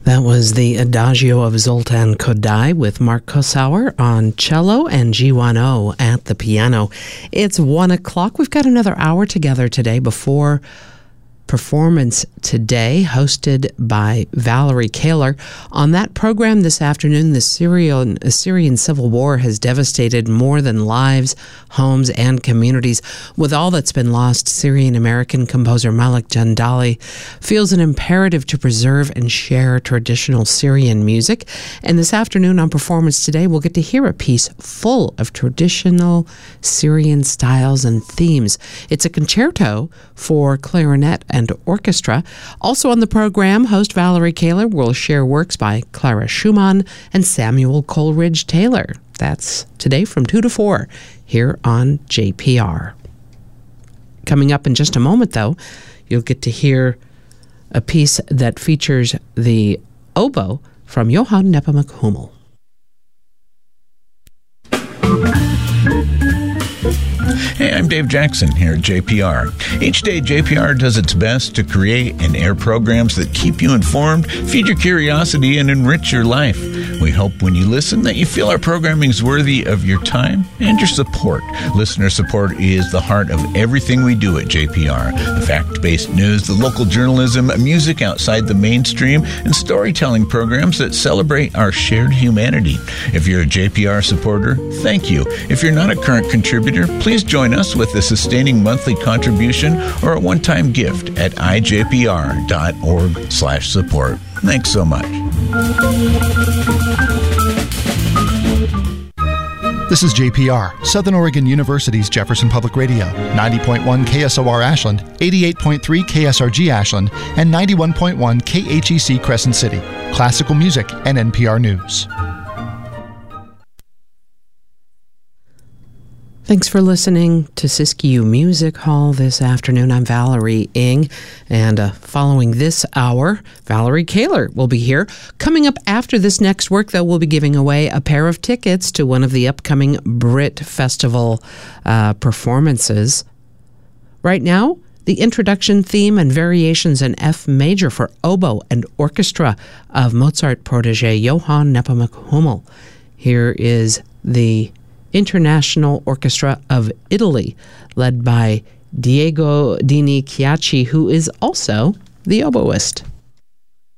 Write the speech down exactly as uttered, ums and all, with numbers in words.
That was the Adagio of Zoltan Kodály with Mark Kossauer on cello and Ji Wan-oh at the piano. It's one o'clock. We've got another hour together today before Performance Today, hosted by Valerie Kaler. On that program this afternoon, the Syrian, Syrian civil war has devastated more than lives, homes, and communities. With all that's been lost, Syrian-American composer Malik Jandali feels an imperative to preserve and share traditional Syrian music. And this afternoon on Performance Today, we'll get to hear a piece full of traditional Syrian styles and themes. It's a concerto for clarinet and and orchestra. Also on the program, host Valerie Kaler will share works by Clara Schumann and Samuel Coleridge Taylor. That's today from two to four here on J P R. Coming up in just a moment, though, you'll get to hear a piece that features the oboe from Johann Nepomuk Hummel. Hey, I'm Dave Jackson here at J P R. Each day, J P R does its best to create and air programs that keep you informed, feed your curiosity, and enrich your life. We hope when you listen that you feel our programming is worthy of your time and your support. Listener support is the heart of everything we do at J P R. The fact-based news, the local journalism, music outside the mainstream, and storytelling programs that celebrate our shared humanity. If you're a J P R supporter, thank you. If you're not a current contributor, please join us with a sustaining monthly contribution or a one-time gift at i j p r dot org slash support. Thanks so much. This is J P R, Southern Oregon University's Jefferson Public Radio, ninety point one K S O R Ashland, eighty-eight point three K S R G Ashland, and ninety-one point one K H E C Crescent City. Classical music and N P R News. Thanks for listening to Siskiyou Music Hall this afternoon. I'm Valerie Ng, and uh, following this hour, Valerie Kaler will be here. Coming up after this next work, though, we'll be giving away a pair of tickets to one of the upcoming Brit Festival uh, performances. Right now, the introduction theme and variations in F major for oboe and orchestra of Mozart protege Johann Nepomuk Hummel. Here is the International Orchestra of Italy, led by Diego Dini Chiacci, who is also the oboist.